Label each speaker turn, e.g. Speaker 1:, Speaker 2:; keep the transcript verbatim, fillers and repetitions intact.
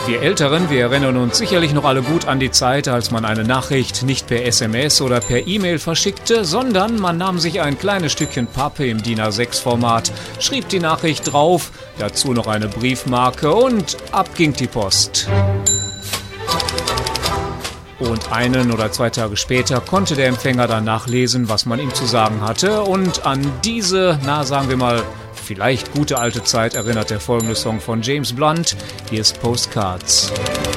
Speaker 1: Wir Älteren, wir erinnern uns sicherlich noch alle gut an die Zeit, als man eine Nachricht nicht per S M S oder per E-Mail verschickte, sondern man nahm sich ein kleines Stückchen Pappe im DIN A sechs Format, schrieb die Nachricht drauf, dazu noch eine Briefmarke und ab ging die Post. Und einen oder zwei Tage später konnte der Empfänger dann nachlesen, was man ihm zu sagen hatte. Und an diese, na sagen wir mal, vielleicht gute alte Zeit erinnert der folgende Song von James Blunt. Hier ist Postcards.